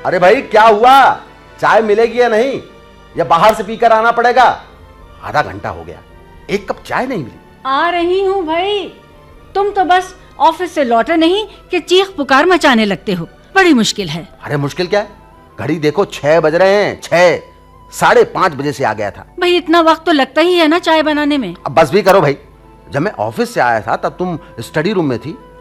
अरे भाई क्या हुआ, चाय मिलेगी या नहीं, या बाहर से पीकर आना पड़ेगा? आधा घंटा हो गया, एक कप चाय नहीं मिली। आ रही हूँ भाई, तुम तो बस ऑफिस से लौटे नहीं कि चीख पुकार मचाने लगते हो, बड़ी मुश्किल है। अरे मुश्किल क्या है, घड़ी देखो 6 बज रहे हैं, 6, 5:30 बजे से आ गया था। भाई इतना वक्त तो लगता ही है ना चाय बनाने में। अब बस भी करो भाई, जब मैं ऑफिस से आया था तब तुम स्टडी रूम में थी,